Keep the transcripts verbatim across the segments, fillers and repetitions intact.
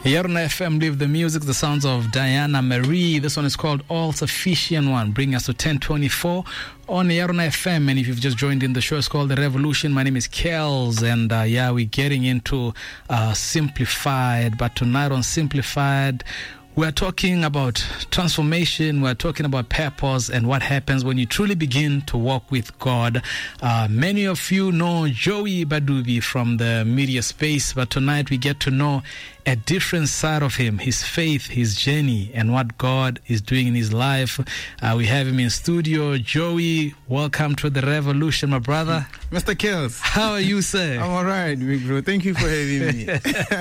Here on F M, live the music, the sounds of Diana Marie. This one is called All Sufficient One, bringing us to ten twenty-four on Yarona F M. And if you've just joined in, the show is called The Revolution. My name is Kels, and uh, yeah, we're getting into uh, Simplified. But tonight on Simplified, we're talking about transformation, we're talking about purpose and what happens when you truly begin to walk with God. Uh, many of you know Joey Badubi from the media space, but tonight we get to know a different side of him, his faith, his journey, and what God is doing in his life. Uh, we have him in studio. Joey, welcome to The Revolution, my brother. Mister Kels. How are you, sir? I'm all right, big bro. Thank you for having me.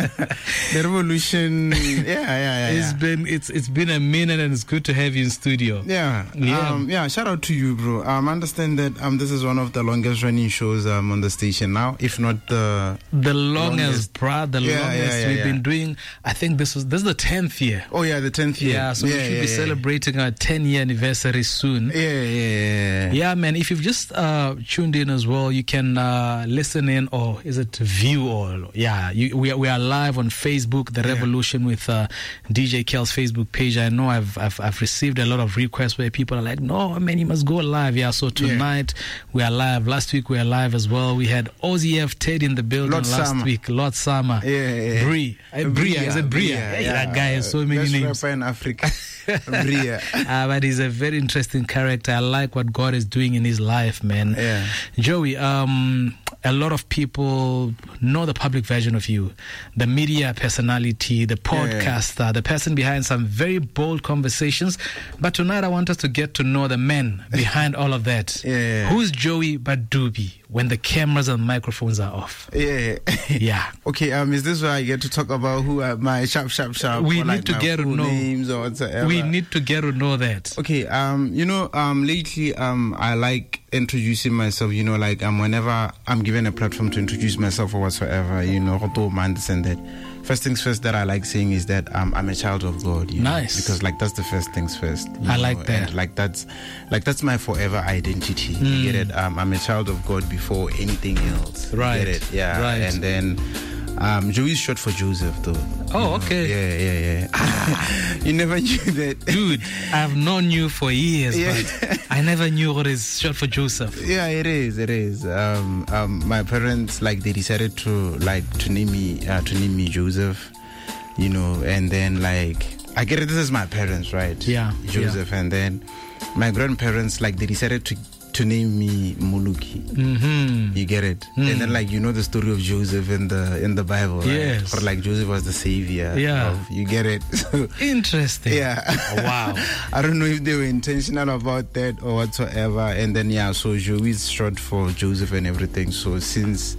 The Revolution, yeah, yeah, yeah. It's yeah. been it's it's been a minute, and it's good to have you in studio. Yeah, yeah. Um, yeah. Shout out to you, bro. Um, I understand that um, this is one of the longest running shows um on the station now, if not the the longest, longest. bro. The Yeah, longest yeah, yeah, we've yeah. been doing. I think this was this is the tenth year. Oh yeah, the tenth year. Yeah, so yeah, we should yeah, be yeah. celebrating our ten year anniversary soon. Yeah, yeah, yeah. yeah. Yeah, man. If you've just uh, tuned in as well, you can uh, listen in, or is it view? Or yeah, you, we are, we are live on Facebook, The Yeah. Revolution, with uh, D J Kel's Facebook page. I know I've, I've I've received a lot of requests where people are like, "No, man, you must go live." Yeah, so tonight we are live. Last week we were live as well. We had O Z F Ted in the building Lord last Sama. week. Lord Sama, Yeah, yeah, yeah. Bree, Uh, Bria, is it Bria? Bria, Yeah, that guy has so many Best names. rapper in Africa. Bria. Uh, but he's a very interesting character. I like what God is doing in his life, man. Yeah. Joey, um, a lot of people know the public version of you, the media personality, the podcaster, the person behind some very bold conversations. But tonight I want us to get to know the man behind all of that. Yeah. Who's Joey Badubi when the cameras and microphones are off? Yeah. Yeah. Okay, um, is this where I get to talk about who are my sharp, sharp, sharp? We or need like to my get to full know. names or whatsoever? We need to get to know that. Okay, um, you know, um, lately, um, I like introducing myself. You know, like um, whenever I'm given a platform to introduce myself or whatsoever, you know, how to understand that. First things first that I like saying is that um, I'm a child of God. You Nice. know, because like that's the first things first. you I know, like that. And, like that's like that's my forever identity. You get it? Um, I'm a child of God before anything else. You Right. get it? Yeah. Right. And then. Um, Joey is short for Joseph, though. Oh, You know? okay. Yeah, yeah, yeah. You never knew that, Dude, I've known you for years, Yeah. but I never knew what is short for Joseph. Yeah, it is. It is. Um, um, my parents, like, they decided to like to name me uh, to name me Joseph. You know, and then like I get it. This is my parents, right? Yeah, Joseph, and then my grandparents, like, they decided to to name me Muluki. Mm-hmm. You get it? Mm. And then like you know the story of Joseph in the in the Bible, right? Yes. Or like Joseph was the savior. Yeah. Of, you get it? So, Interesting. yeah. Wow. I don't know if they were intentional about that or whatsoever. And then yeah, so Joey is short for Joseph and everything. So since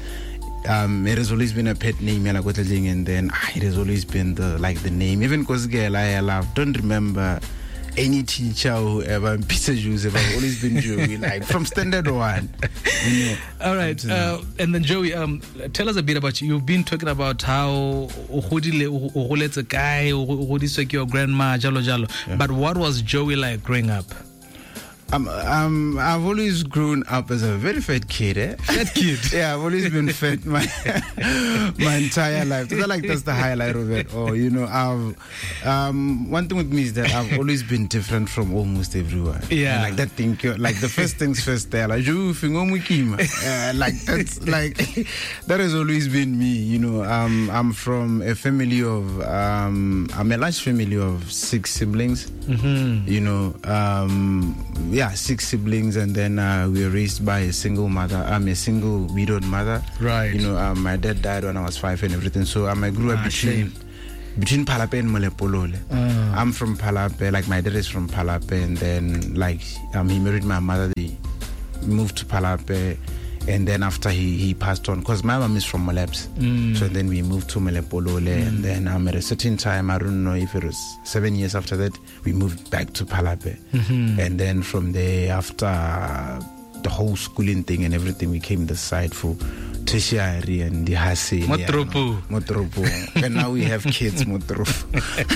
um, it has always been a pet name, and then ah, it has always been the like the name. Even because girl I love don't remember any teacher or whoever, Peter Joseph, I've always been Joey, like from standard one. You know, All right. Uh, and then, Joey, um, tell us a bit about you. You've been talking about how it's a guy, your grandma, jalo jalo. Yeah. But what was Joey like growing up? Um, um, I've always grown up as a very fat kid, eh? Fat kid? Yeah, I've always been fat my my entire life. So like that's the highlight of it. Or you know, I've um one thing with me is that I've always been different from almost everyone. Yeah. And like that thing, like the first things first. There, like you uh, like that's like that has always been me. You know, um, I'm from a family of um, I'm a large family of six siblings. Mm-hmm. You know, um, yeah, six siblings, and then uh, we were raised by a single mother. I'm a single widowed mother. Right. You know, um, my dad died when I was five and everything. So um, I grew up Ah, between shame. between Palape and Molepolole. Ah. I'm from Palape. Like my dad is from Palape, and then like um, he married my mother. They moved to Palape. And then after he, he passed on, because my mom is from Malabs. Mm. So then we moved to Molepolole. Mm. And then um, at a certain time, I don't know if it was seven years after that, we moved back to Palape. Mm-hmm. And then from there, after the whole schooling thing and everything, we came this side for tertiary and the Hase. Motropo. Motropo. And now we have kids, Motropo.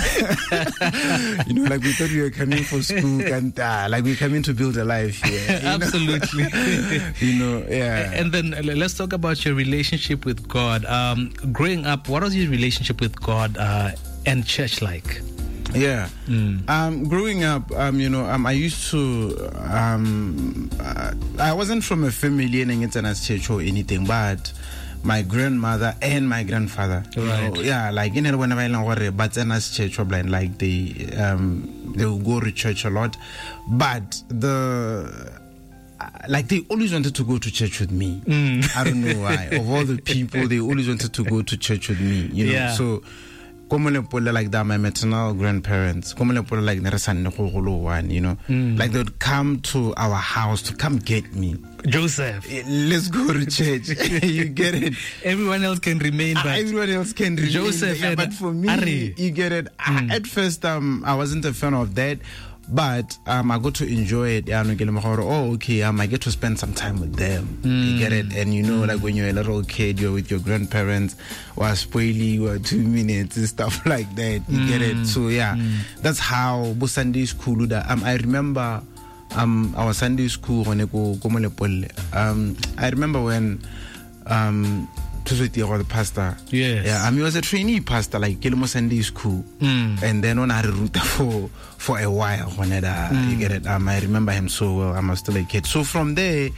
You know, like we thought we were coming for school, and uh, like we're coming to build a life here. You know? Absolutely. You know, yeah. And then uh, let's talk about your relationship with God. Um, growing up, what was your relationship with God? Uh, and church like? Yeah. Mm. Um, growing up, um, you know, um, I used to, um, uh, I wasn't from a family in Internet church or anything, but my grandmother and my grandfather, you right. know, yeah, like in a whenever I know but in us church or blind, like they, um, they will go to church a lot, but the. Like they always wanted to go to church with me. Mm. I don't know why. Of all the people, they always wanted to go to church with me. You know, yeah. so like that, my maternal grandparents, like one, you know, mm. like they would come to our house to come get me. Joseph, let's go to church. You get it? Everyone else can remain, but uh, everyone else can remain. Joseph, yeah, but for me, Ari. You get it? Mm. At first, um, I wasn't a fan of that. But um, I got to enjoy it. Oh, okay. Um, I get to spend some time with them. Mm. You get it? And you know, like when you're a little kid, you're with your grandparents, or spoily, or two minutes and stuff like that. You mm. get it? So yeah, mm. that's how bo Sunday school. Um, I remember um our Sunday school when I go Um, I remember when um. the pastor. Yes. Yeah, I mean, I was a trainee pastor, like Kilimo Sunday School. Mm. And then when I root for for a while, when I, uh, mm. you get it, um, I remember him so well. I'm still a kid. So from there,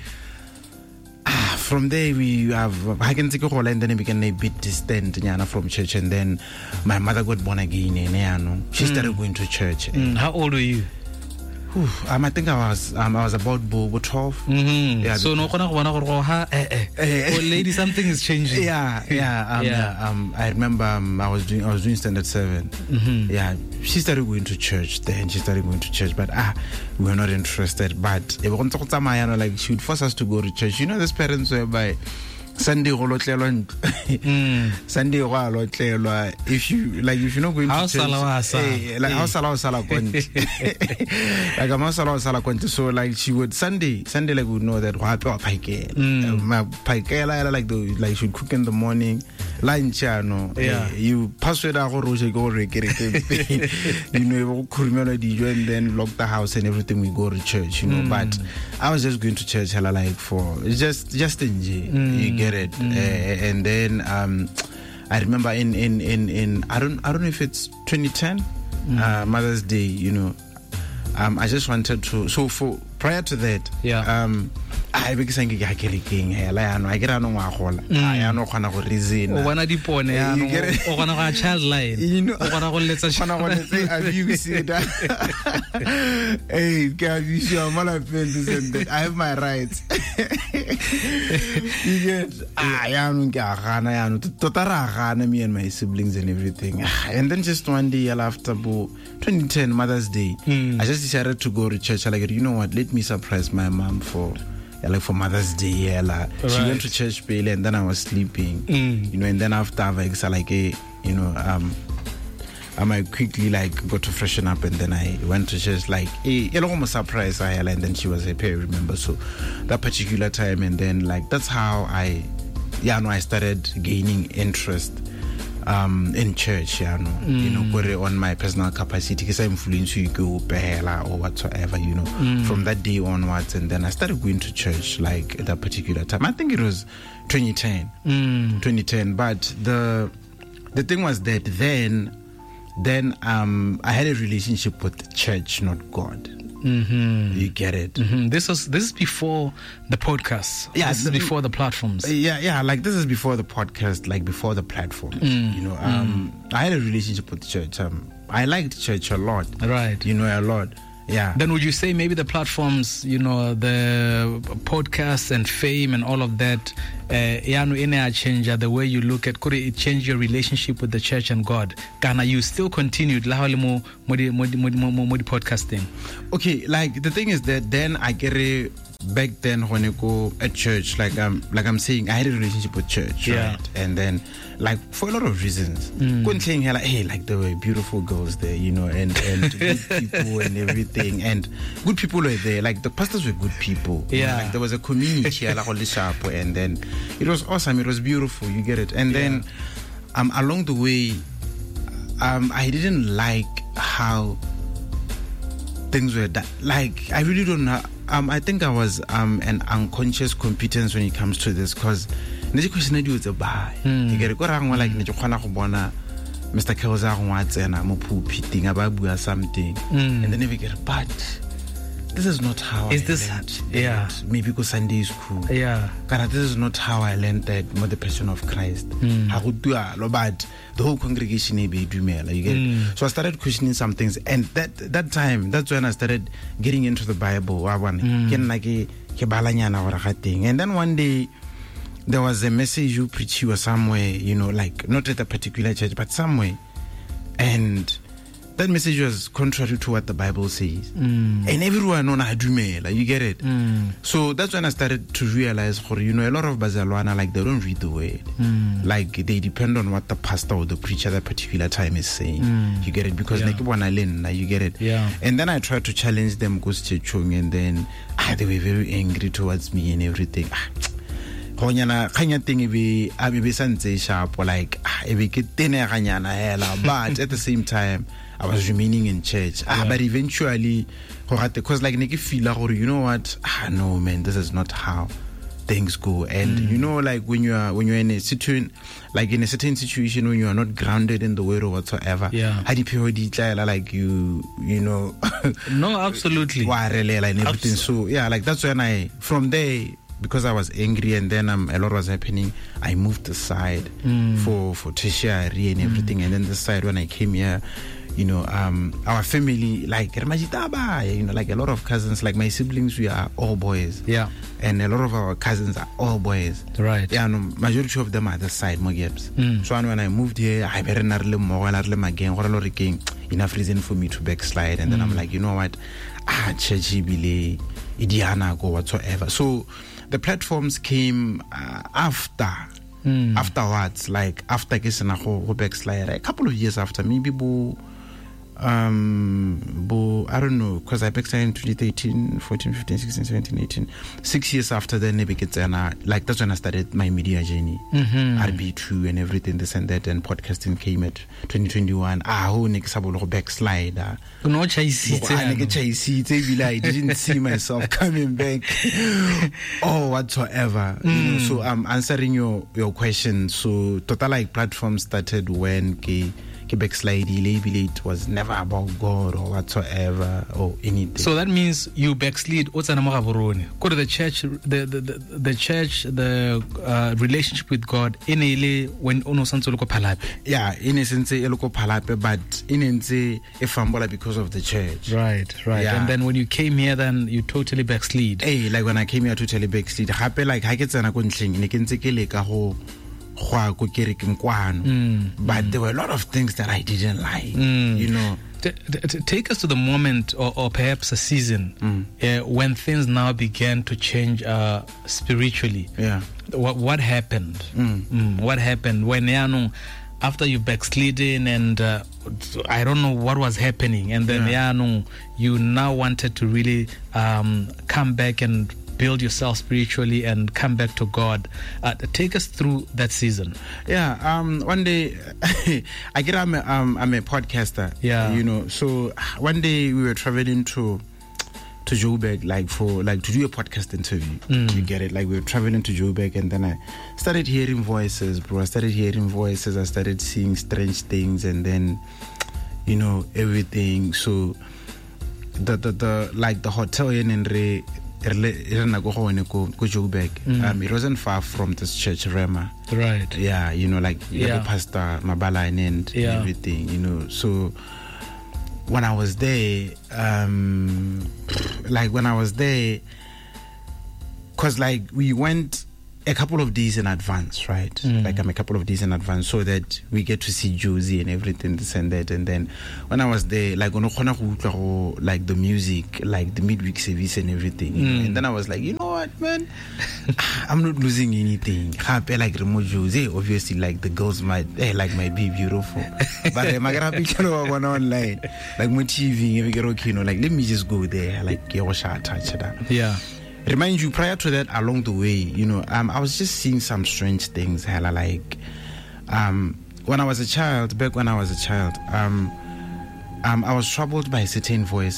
ah, from there we have, I can take a whole and then it became a bit distant from church. And then my mother got born again. And she started mm. going to church. Mm. How old were you? Whew, um, I think I was um, I was about twelve. Mm-hmm. Yeah, so no, old lady, something is changing. Yeah, yeah, um, yeah. yeah um, I remember um, I was doing I was doing standard seven. Mm-hmm. Yeah, she started going to church. Then she started going to church, but ah, we were not interested. But like she would force us to go to church. You know, those parents whereby Sunday mm. Sunday if you like if you're not going to church, hey, like how sala sala like I'm sala sala so like she would Sunday Sunday like would know that mm. my like the like she would cook in the morning lunch no yeah. you pass it out go you know and then lock the house and everything we go to church, you know. Mm. But I was just going to church like for just just enjoy. Mm. You get it. Mm. Uh, and then um, I remember in, in, in, in I don't I don't know if it's twenty ten mm. uh, Mother's Day, you know. Um, I just wanted to so for prior to that, yeah. Um, I because I get king I get no I no khona go reason. O bona dipone ya no o gona go child line. You know, o gona go letsa khona go letsa abuse it. Hey, can you show my friends I have my rights. You get ah ya no ga gana ya no totara gana me and my siblings and everything. And then just one day after twenty ten Mother's Day, mm. I just decided to go to church. I like, you know what, let me surprise my mom for yeah, like for Mother's Day. Yeah, like, right. She went to church Bailey, and then I was sleeping. Mm. You know, and then after I like, like hey, you know, um I might quickly like go to freshen up, and then I went to church like hey, you know, almost surprised I and then she was happy, I remember. So that particular time, and then like that's how I yeah no I started gaining interest um in church, yeah, no, mm. you know, put it on my personal capacity because I'm influenced you go or whatsoever, you know, mm. from that day onwards. And then I started going to church like at that particular time. I think it was twenty ten mm. twenty ten. But the the thing was that then then um I had a relationship with the church, not God. Mm-hmm. You get it. Mm-hmm. This was this is before the podcast. Yeah, this is before the platforms. Yeah, yeah. Like this is before the podcast, like before the platforms. Mm. You know, um, mm. I had a relationship with church. Um, I liked church a lot. Right. You know, a lot. Yeah. Then would you say maybe the platforms, you know, the podcasts and fame and all of that, yeah, no, in a change the way you look at, could it change your relationship with the church and God? Kana, you still continued la mo mo podcasting. Okay, like the thing is that then I get it back then when I go at church, like I'm like I'm saying, I had a relationship with church, yeah. right? And then like for a lot of reasons, mm. couldn't saying like, hey, like there were beautiful girls there, you know, and and good people and everything, and good people were there. Like the pastors were good people. Yeah, you know, like there was a community, and then it was awesome. It was beautiful. You get it. And yeah. then um along the way, um I didn't like how things were done. Like I really don't know. Um, I think I was um an unconscious competence when it comes to this, because the question I do is a buy. You get it. Like Mister Kelza wa tsena mo pulpiting aba bua something Mm. and then we get but this is not how Is I this- learned yeah. that. Maybe because Sunday school Yeah. Cara, this is not how I learned that more the person of Christ. Mm. Ha go tua lo, but the whole congregation e be dumela, you get it? Mm. So I started questioning some things, and that that time, that's when I started getting into the Bible. Wa bona, ke nna ke ke balanyana gore ga teng. And then one day there was a message you preach you somewhere, you know, like not at a particular church, but somewhere, and that message was contrary to what the Bible says. Mm. And everyone on Adumela, you get it? Mm. So that's when I started to realize, you know, a lot of Bazalwana, like, they don't read the word. Mm. Like, they depend on what the pastor or the preacher at that particular time is saying. Mm. You get it? Because Yeah. like, you get it? Yeah. And then I tried to challenge them, go Chechung, and then ah, they were very angry towards me and everything. Ah, Honyana kanya thing be I be santse sharp like ah, e be ke tene ganyana hela, but at the same time I was remaining in church. Ah, Yeah. but eventually, because like nigga feel like, you know what? Ah, no man, this is not how things go. And Mm. you know, like when you are when you're in a situation, like in a certain situation when you are not grounded in the word or whatsoever. Yeah. How do you like you you know? No, absolutely. Warelela and everything. Abs- So yeah, like that's when I from there, because I was angry and then um, a lot was happening, I moved aside Mm. for for tertiary and everything. And then this side when I came here, you know, um, our family, like, you know, like a lot of cousins, like my siblings, we are all boys. Yeah. And a lot of our cousins are all boys. Right. Yeah, no, majority of them are the side, Mogiebs. Mm. So when I moved here, I better not let more, not let my gang, or a lot of gang, enough reason for me to backslide. And then I'm like, you know what? Ah, churchy, bile, idiana, go whatsoever. So the platforms came uh, after. Mm. Afterwards, like after Kisana go backslide, a couple of years after, maybe bo um bo I don't know, because I backslide in twenty thirteen, fourteen, fifteen, sixteen, seventeen, eighteen, six years after then, like that's when I started my media journey. Mhm. R B two and everything, this and that, and podcasting came at twenty twenty-one. Ah, who next go backslide? ah. No chaisitse Bo, ah, yana. neke chaisitse, ebile I didn't see myself coming back or whatsoever. You know, so I'm answering your your question. So total like platform started when ke ke backslide, it was never about God or whatsoever or anything. So that means you backslid go to the church, the the, the, the church, the uh, relationship with God in a when ono santse lo ko phalape. Yeah, in a sense, e le ko phalape, but in a sense, e fumble because of the church. Right, right. Yeah. And then when you came here, then you totally backslid. Hey, like when I came here to totally backslid, happy like I get tsena ko ntleng ne ke ntse ke leka go gwa ko kerekeng kwano. Mm, But there were a lot of things that I didn't like, Mm. you know. T- t- take us to the moment, or, or perhaps a season, uh, when things now began to change uh, spiritually. Yeah. What what happened? Mm. Mm, what happened when Yano, after you backsliding and uh, I don't know what was happening, and then Yeah. Yano, you now wanted to really um, come back and build yourself spiritually and come back to God. Uh, take us through that season. Yeah, um, one day, I get I'm a, um, I'm a podcaster. Yeah. You know, so one day we were traveling to to Joburg, like for like to do a podcast interview. Mm. You get it? Like we were traveling to Joburg, and then I started hearing voices, bro. I started hearing voices. I started seeing strange things, and then you know everything. So the the, the like the hotel in Enre. Mm. Um, it wasn't far from this church, Rema. Right. Yeah, you know, like Yeah. yeah. Pastor Mabala and Yeah. everything, you know. So when I was there, um, like when I was there, because like we went a couple of days in advance, right? Mm. Like I'm a couple of days in advance so that we get to see Josie and everything, this and that. And then when I was there, like on like the music, like the midweek service and everything, you know? Mm. And then I was like, you know what, man, I'm not losing anything. Happy like remote Josie, obviously, like the girls might, hey, like might be beautiful, but I'm gonna picture of one online, like my T V, you know, like let me just go there, like yo, touch that. Yeah. Remind you, prior to that, along the way, you know, um, I was just seeing some strange things. Hella, like, um, when I was a child, back when I was a child, um, um, I was troubled by certain voices.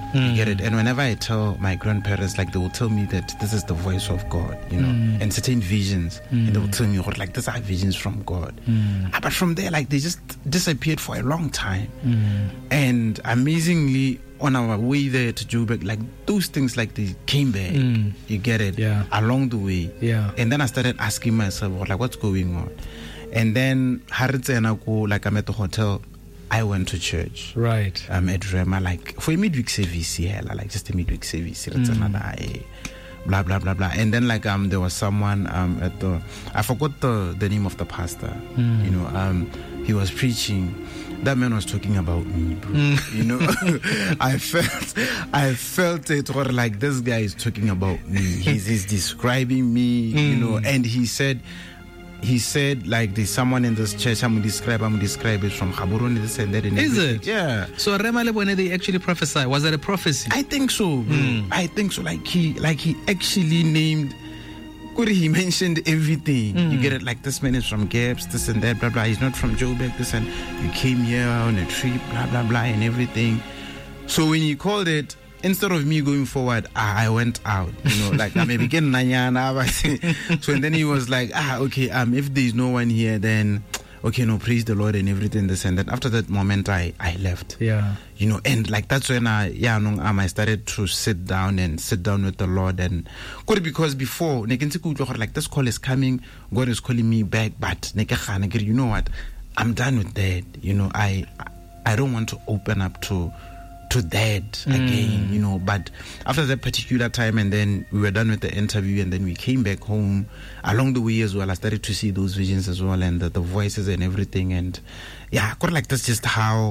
You get it? And whenever I tell my grandparents, like they will tell me that this is the voice of God, you know, Mm. and certain visions, and they will tell me, like, these are visions from God. Mm. Ah, but from there, like, they just disappeared for a long time. Mm. And amazingly, on our way there to Joburg, like, those things, like, they came back. Mm. You get it? Yeah. Along the way. Yeah. And then I started asking myself, well, like, what's going on? And then, like, I'm at the hotel. I went to church. Right. Um, at Rema, like, for a midweek service, yeah, like, just a midweek service. It's Mm. another, eh, blah, blah, blah, blah. And then, like, um, there was someone um at the, I forgot the, the name of the pastor. Mm. You know, um, he was preaching. That man was talking about me, bro. Mm. You know, I felt, I felt it, or like, this guy is talking about me. He's, he's describing me, Mm. you know, and he said, he said, like, there's someone in this church, I'm gonna describe, I'm gonna describe it from Gaborone, this and that. And Is everything. it? Yeah. So Rema Lebone, they actually prophesy. Was that a prophecy? I think so. Bro. Mm. I think so. Like he, like he actually named. Good, he mentioned everything. Mm. You get it. Like, this man is from Gaps, this and that, blah blah. He's not from Joburg. This and you came here on a trip, blah blah blah, and everything. So when he called it, instead of me going forward, ah, I went out. You know, like I may begin nanyana. So and then he was like, ah, okay, um, if there's no one here, then. Okay, no, praise the Lord and everything, this and that. After that moment, I, I left. Yeah. You know, and like that's when I, yeah, no, um, I started to sit down and sit down with the Lord. And because before, like, this call is coming, God is calling me back, but you know what? I'm done with that. You know, I I don't want to open up to to that Mm. again, you know. But after that particular time, and then we were done with the interview, and then we came back home. Along the way as well, I started to see those visions as well, and the, the voices and everything. And yeah, got like that's just how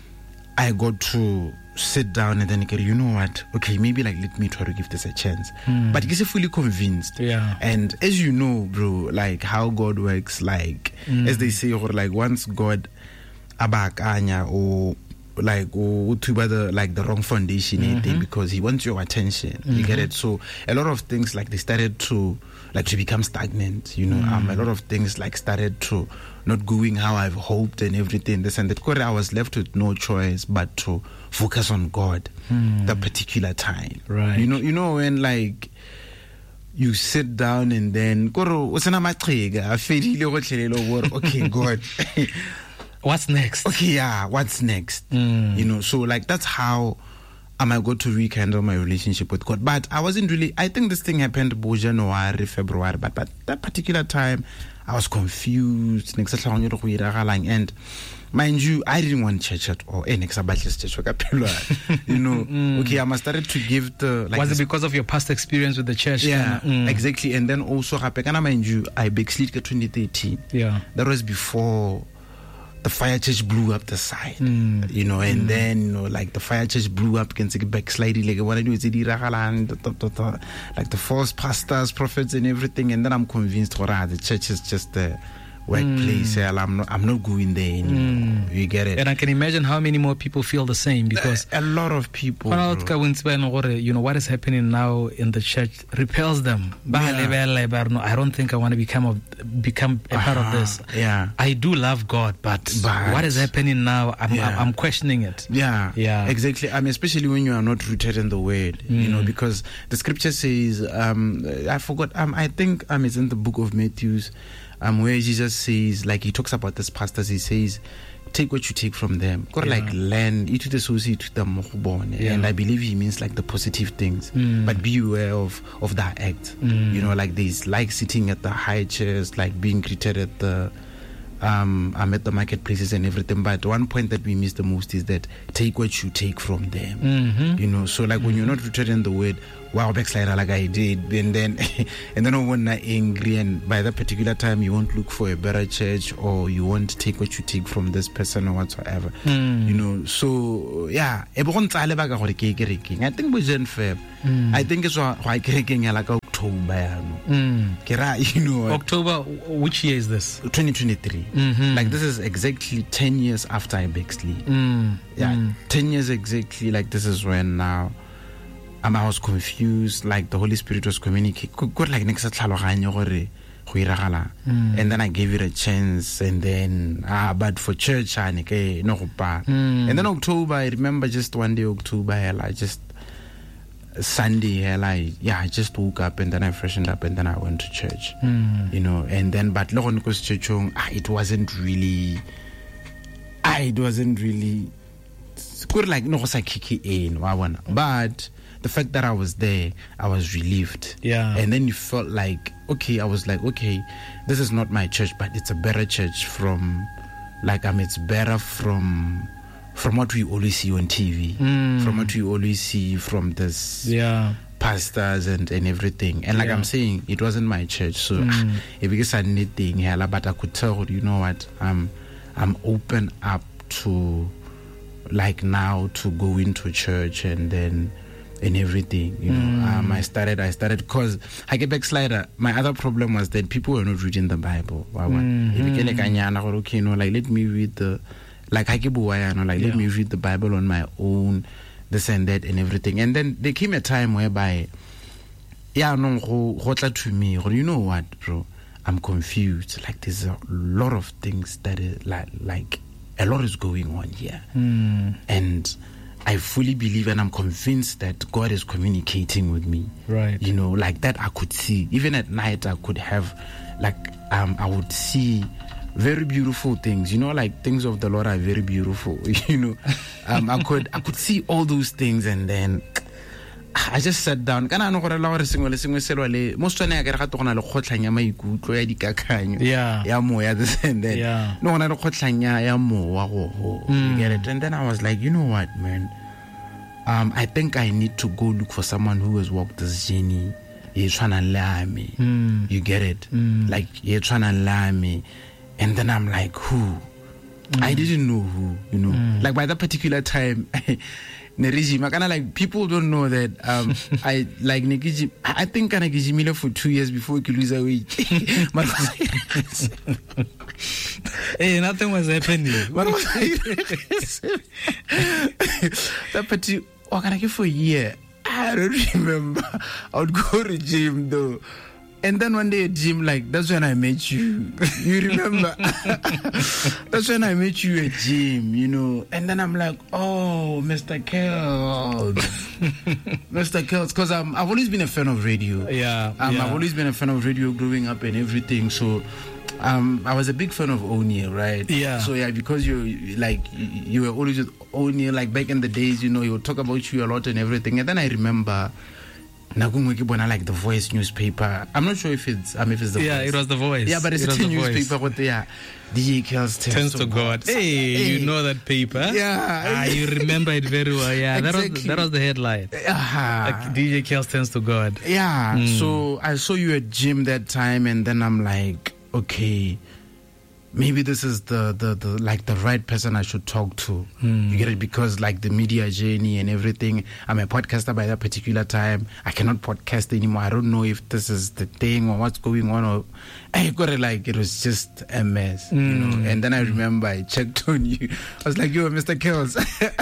I got to sit down and then, you know what? Okay, maybe like let me try to give this a chance. Mm. But he's fully convinced. Yeah. And as you know, bro, like how God works, like Mm. as they say, or like once God abakanya or like or to the like the wrong foundation, Mhm. anything, because he wants your attention. You get Mhm. it? So a lot of things like they started to like to become stagnant, you know. Mm. Um a lot of things like started to not going how I've hoped and everything, this and that. Because I was left with no choice but to focus on God Mm. that particular time. Right. You know, you know when like you sit down and then okay, God. What's next? Okay, yeah, what's next? Mm. You know, so like that's how um, I got to rekindle my relationship with God. But I wasn't really, I think this thing happened about January, February, but but that particular time I was confused. And mind you, I didn't want church at all. You know, Mm. okay, I started to give the like Was this- it because of your past experience with the church? yeah, Mm. exactly. And then also, mind you, I backslid in twenty thirteen. Yeah. That was before the fire church blew up the side, Mm. you know, and Mm. then, you know, like the fire church blew up, can say backsliding, like what I do is like the false pastors, prophets, and everything. And then I'm convinced, oh, the church is just a workplace. Mm. I'm not, I'm not going there anymore. Mm. You get it? And I can imagine how many more people feel the same, because a, a lot of people, bro. you know, what is happening now in the church repels them. Yeah. I don't think I want to become a, become a part of this. Uh-huh. Yeah. I do love God, but, But- what is happening now, I'm, Yeah. I'm questioning it. Yeah, Yeah. exactly. I mean, especially when you are not rooted in the word, you know, Mm. because the scripture says, um, I forgot, um, I think um, it's in the book of Matthew, um, where Jesus says, like, he talks about this pastors, he says, take what you take from them. Got Yeah. like learn, eat the susi to the mohubone. Yeah. And I believe he means like the positive things, Mm. but be aware of of that act. Mm. You know, like this, like sitting at the high chairs, like being greeted at the. Um, I'm at the marketplaces and everything, but one point that we miss the most is that take what you take from them. Mhm. You know, so like when you're not rooted in the word, wow, backslider like I did, and then and then when I'm angry, and by that particular time you won't look for a better church, or you won't take what you take from this person or whatsoever. Mm. You know, so yeah, I think we Jan Feb. Mm. I think it's why I like October. Mm. Kira, you know, October, which year is this? twenty twenty-three. Mhm. Like this is exactly ten years after I backslid. Mm. Yeah, Mm. ten years exactly. Like this is when now um, I was confused. Like the Holy Spirit was communicating. Got like next tlhaloganyo gore mm. and then I gave it a chance, and then ah, but for church, I no mm. and then October, I remember just one day October, I just Sunday, I yeah, I just woke up and then I freshened up and then I went to church, mm. you know, and then but church, it wasn't really, ah, it wasn't really good, like no, was like kiki in, but the fact that I was there, I was relieved. Yeah. And then you felt like, okay, I was like, okay, this is not my church, but it's a better church from, like, I mean, it's better from, from what we always see on T V, mm. from what we always see from this, yeah, pastors and, and everything. And like yeah. I'm saying, it wasn't my church, so mm. it became anything, but I could tell, you know what, I'm, I'm open up to, like now, to go into church and then. And everything, you know, mm. um, I started, I started because I get backslider. My other problem was that people were not reading the Bible. Mm-hmm. Okay, you know, like let me read the, like I keep like yeah. let me read the Bible on my own, this and that and everything. And then there came a time whereby, yeah, no, to me, you know what, bro, I'm confused. Like there's a lot of things that is like, like a lot is going on here, mm. and. I fully believe and I'm convinced that God is communicating with me. Right. You know, like that I could see. Even at night I could have, like, um, I would see very beautiful things. You know, like things of the Lord are very beautiful. You know, um, I could I could see all those things, and then I just sat down. Kana no gore la gore sengwe le sengwe se lwale mo tsone ya ke ga togona le kgotlhanya maikutlo ya dikakanyo ya moya this and then yeah. no gona le kgotlhanya ya mowa go you get it. And then I was like, you know what, man, um I think I need to go look for someone who has walked this journey. You trying to learn me, mm. you get it, mm. like you're trying to learn me. And then I'm like, who? mm. I didn't know who, you know, mm. like by that particular time. Regime, I kind of like people don't know that um I like Nikiji. I think I Nikiji for two years before you lose a week. Hey, nothing was happening. What was that particular? Oh, can I give for a year? I don't remember. I would go to gym though. And then one day at gym, like, that's when I met you. You remember? That's when I met you at gym, you know. And then I'm like, oh, Mister Kells. Mister Kells. Because I've always been a fan of radio. Yeah, um, yeah. I've always been a fan of radio growing up and everything. So um, I was a big fan of O'Neal, right? Yeah. So, yeah, because you like you were always with O'Neal, like back in the days, you know, he would talk about you a lot and everything. And then I remember... like the Voice newspaper. I'm not sure if it's um if it's the yeah, Voice. It was the Voice. Yeah, but it's it a newspaper with the yeah, D J Kells tends, tends to, to God. God. Hey, hey, you know that paper? Yeah, ah, you remember it very well. Yeah, exactly. that was that was the headline. Uh-huh. Like, D J Kells tends to God. Yeah. Mm. So I saw you at gym that time, and then I'm like, okay, maybe this is the, the, the like the right person I should talk to. Mm. You get it? Because like the media journey and everything, I'm a podcaster by that particular time. I cannot podcast anymore. I don't know if this is the thing or what's going on. Or I got it, like it was just a mess, mm. you know. And then I remember I checked on you. I was like, you are Mister Kells.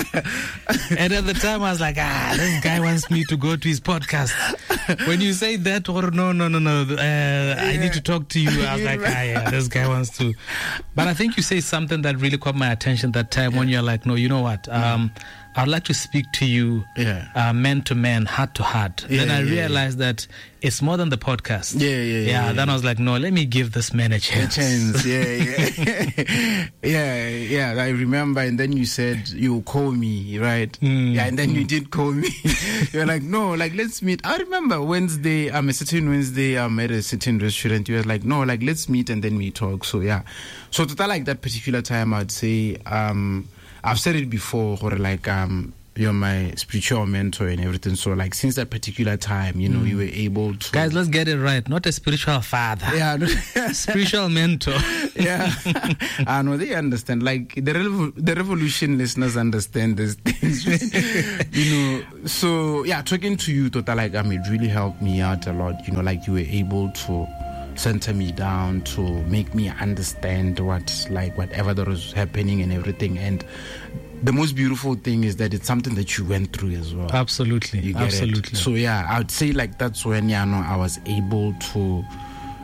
And at the time I was like, ah, this guy wants me to go to his podcast. When you say that, or no, no, no, no, uh, yeah. I need to talk to you. I was like, ah, yeah, this guy wants to. But I think you say something that really caught my attention that time, yeah. when you're like, no, you know what? Um, I'd like to speak to you, yeah. uh, man to man, heart to heart. Yeah, then I yeah, realized yeah. that it's more than the podcast. Yeah, yeah, yeah. Yeah, then yeah. I was like, no, let me give this man a chance. A chance, yeah, yeah. yeah, yeah. I remember, and then you said you'll call me, right? Mm. Yeah, and then you did call me. You're like, no, like, let's meet. I remember Wednesday, I'm um, a certain Wednesday, I'm at a certain restaurant. You were like, no, like, let's meet and then we talk. So, yeah. So, to like that particular time, I'd say, um, I've said it before, or like, um, you're my spiritual mentor and everything. So, like, since that particular time, you know, mm. you were able to... Guys, let's get it right. Not a spiritual father. Yeah. Spiritual mentor. Yeah. I know, they understand. Like, the revo- the revolution listeners understand these things. You know, so, yeah, talking to you, Tota, like, I mean, it really helped me out a lot. You know, like, you were able to center me down, to make me understand what, like, whatever that was happening and everything. And the most beautiful thing is that it's something that you went through as well. Absolutely. You get Absolutely. It? So, yeah, I would say, like, that's when, yeah, no, I was able to,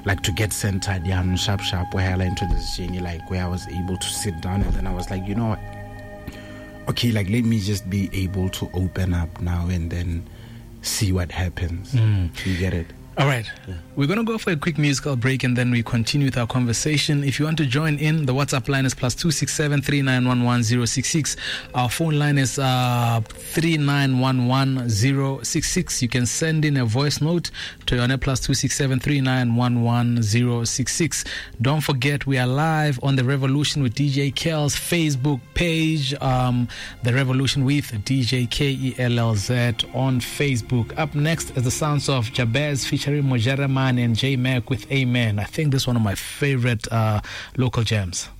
like to get centered, yeah, and sharp, sharp, where I into this journey, like where I was able to sit down, and then I was like, you know what? Okay, like let me just be able to open up now and then see what happens. Mm. You get it? All right. Yeah. We're going to go for a quick musical break and then we continue with our conversation. If you want to join in, the WhatsApp line is plus two six seven three nine one one zero six six. Our phone line is uh, three nine one one zero six six. You can send in a voice note to your net plus two six seven three nine one one zero six six. Don't forget, we are live on The Revolution with D J Kells Facebook page. Um, The Revolution with D J K E L L Z on Facebook. Up next is the sounds of Jabez featuring Mojaraman and J Mac with Amen. I think this is one of my favorite uh, local jams.